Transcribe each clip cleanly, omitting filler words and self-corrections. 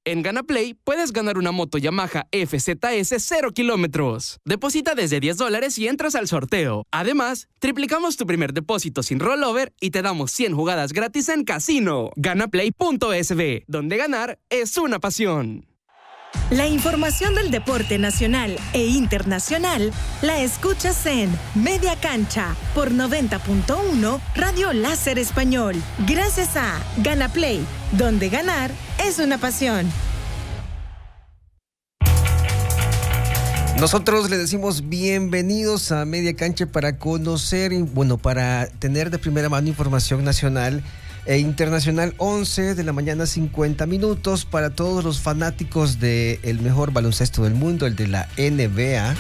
En GanaPlay puedes ganar una moto Yamaha FZS 0 kilómetros. Deposita desde $10 y entras al sorteo. Además, triplicamos tu primer depósito sin rollover y te damos 100 jugadas gratis en casino. GanaPlay.sb, donde ganar es una pasión. La información del deporte nacional e internacional la escuchas en Media Cancha por 90.1 Radio Láser Español. Gracias a GanaPlay, donde ganar es una pasión. Nosotros le decimos bienvenidos a Media Cancha para conocer, para tener de primera mano información nacional e internacional. 11 de la mañana, 50 minutos para todos los fanáticos del mejor baloncesto del mundo, el de la NBA.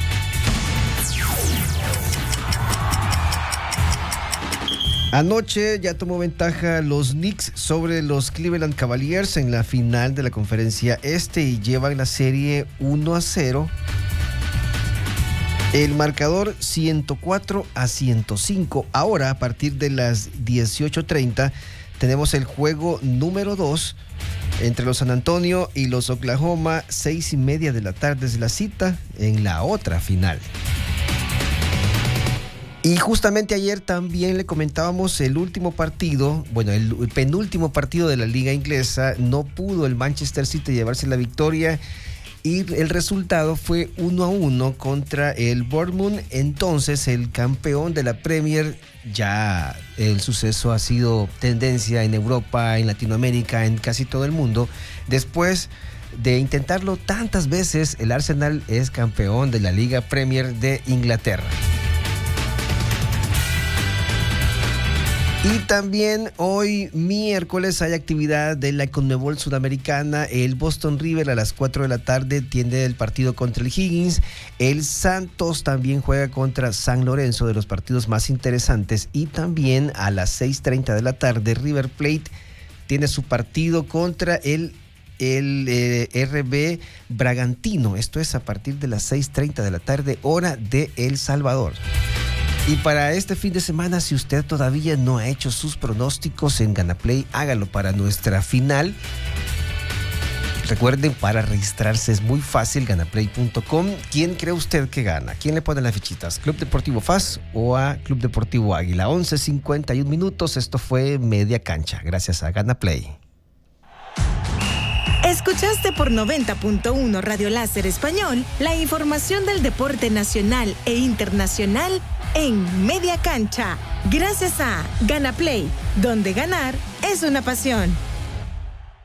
Anoche ya tomó ventaja los Knicks sobre los Cleveland Cavaliers en la final de la Conferencia Este y llevan la serie 1-0. El marcador 104-105. Ahora, a partir de las 18:30, tenemos el juego número 2 entre los San Antonio y los Oklahoma. 6:30 de la tarde es la cita en la otra final. Y justamente ayer también le comentábamos el último partido, el penúltimo partido de la liga inglesa. No pudo el Manchester City llevarse la victoria y el resultado fue 1-1 contra el Bournemouth. Entonces el campeón de la Premier, ya el suceso ha sido tendencia en Europa, en Latinoamérica, en casi todo el mundo. Después de intentarlo tantas veces, el Arsenal es campeón de la Liga Premier de Inglaterra. Y también hoy miércoles hay actividad de la Conmebol Sudamericana. El Boston River a las 4 de la tarde tiene el partido contra el Higgins. El Santos también juega contra San Lorenzo, de los partidos más interesantes. Y también a las 6:30 de la tarde River Plate tiene su partido contra el RB Bragantino. Esto es a partir de las 6:30 de la tarde, hora de El Salvador. Y para este fin de semana, si usted todavía no ha hecho sus pronósticos en GanaPlay, hágalo para nuestra final. Recuerden, para registrarse es muy fácil, ganaplay.com. ¿Quién cree usted que gana? ¿Quién le pone las fichitas? ¿Club Deportivo FAS o a Club Deportivo Águila? 11:51 minutos. Esto fue Media Cancha, gracias a GanaPlay. Escuchaste por 90.1 Radio Láser Español la información del deporte nacional e internacional en Media Cancha. Gracias a GanaPlay, donde ganar es una pasión.